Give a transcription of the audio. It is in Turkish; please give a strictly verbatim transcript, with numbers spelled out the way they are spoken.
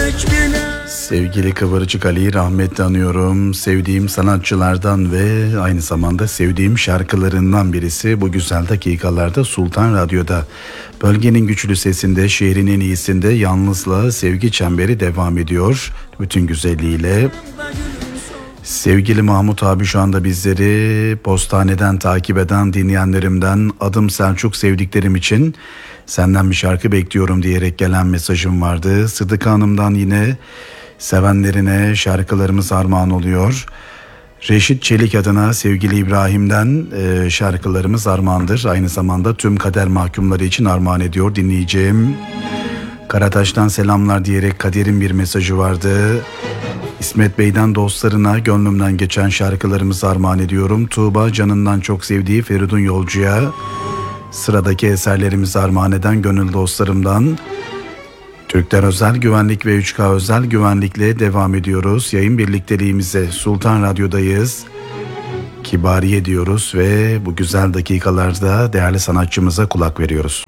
Sevgili Kıvırcık Ali'yi rahmetle anıyorum. Sevdiğim sanatçılardan ve aynı zamanda sevdiğim şarkılarından birisi. Bu güzel dakikalarda Sultan Radyo'da. Bölgenin güçlü sesinde, şehrin en iyisinde Yalnızla Sevgi Çemberi devam ediyor. Bütün güzelliğiyle. Sevgili Mahmut abi şu anda bizleri postaneden takip eden dinleyenlerimden, adım Selçuk, sevdiklerim için senden bir şarkı bekliyorum diyerek gelen mesajım vardı. Sıdıka Hanım'dan yine sevenlerine şarkılarımız armağan oluyor. Reşit Çelik adına sevgili İbrahim'den e, şarkılarımız armağandır. Aynı zamanda tüm kader mahkumları için armağan ediyor dinleyeceğim. Karataş'tan selamlar diyerek Kader'in bir mesajı vardı. İsmet Bey'den dostlarına gönlümden geçen şarkılarımızı armağan ediyorum. Tuğba canından çok sevdiği Feridun Yolcu'ya sıradaki eserlerimizi armağan eden gönül dostlarımdan. Türkler Özel Güvenlik ve üç K Özel Güvenlik'le devam ediyoruz. Yayın birlikteliğimize Sultan Radyo'dayız. Kibariye diyoruz ve bu güzel dakikalarda değerli sanatçımıza kulak veriyoruz.